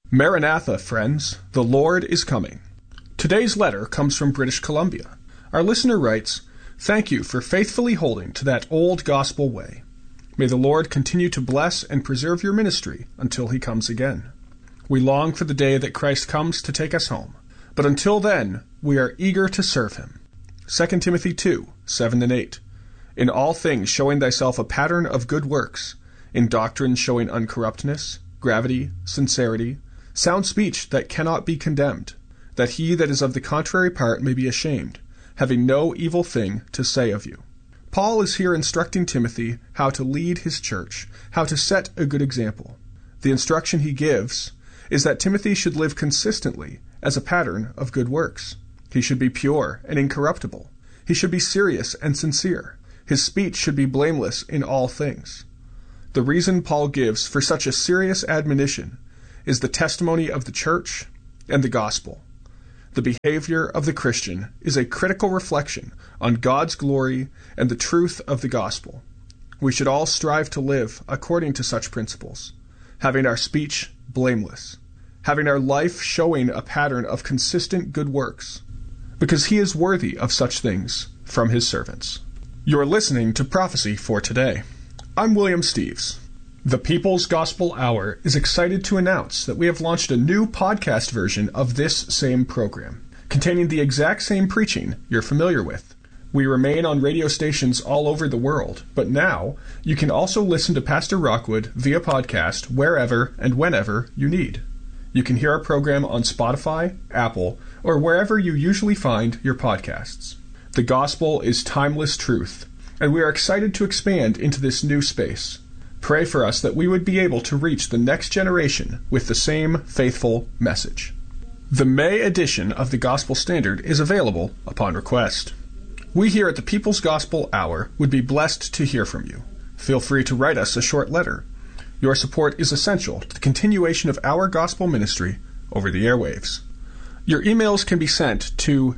Maranatha, friends, the Lord is coming. Today's letter comes from British Columbia. Our listener writes, "Thank you for faithfully holding to that old gospel way. May the Lord continue to bless and preserve your ministry until he comes again. We long for the day that Christ comes to take us home. But until then, we are eager to serve him." 2 Timothy 2, 7 and 8. "In all things showing thyself a pattern of good works, in doctrine showing uncorruptness, gravity, sincerity, sound speech that cannot be condemned, that he that is of the contrary part may be ashamed, having no evil thing to say of you." Paul is here instructing Timothy how to lead his church, how to set a good example. The instruction he gives is that Timothy should live consistently as a pattern of good works. He should be pure and incorruptible. He should be serious and sincere. His speech should be blameless in all things. The reason Paul gives for such a serious admonition is the testimony of the church and the gospel. The behavior of the Christian is a critical reflection on God's glory and the truth of the gospel. We should all strive to live according to such principles, having our speech blameless, having our life showing a pattern of consistent good works, because he is worthy of such things from his servants. You're listening to Prophecy for Today. I'm William Steves. The People's Gospel Hour is excited to announce that we have launched a new podcast version of this same program, containing the exact same preaching you're familiar with. We remain on radio stations all over the world, but now you can also listen to Pastor Rockwood via podcast wherever and whenever you need. You can hear our program on Spotify, Apple, or wherever you usually find your podcasts. The gospel is timeless truth, and we are excited to expand into this new space. Pray for us that we would be able to reach the next generation with the same faithful message. The May edition of the Gospel Standard is available upon request. We here at the People's Gospel Hour would be blessed to hear from you. Feel free to write us a short letter. Your support is essential to the continuation of our gospel ministry over the airwaves. Your emails can be sent to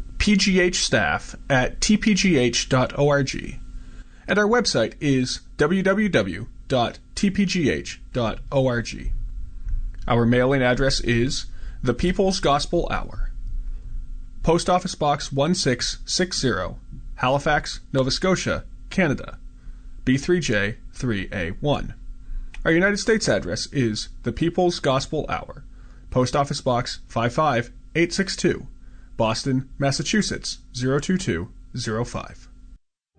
pghstaff@tpgh.org, and our website is www.tpgh.org. Our mailing address is The People's Gospel Hour, Post Office Box 1660, Halifax, Nova Scotia, Canada, B3J 3A1. Our United States address is The People's Gospel Hour, Post Office Box 55862, Boston, Massachusetts 02205.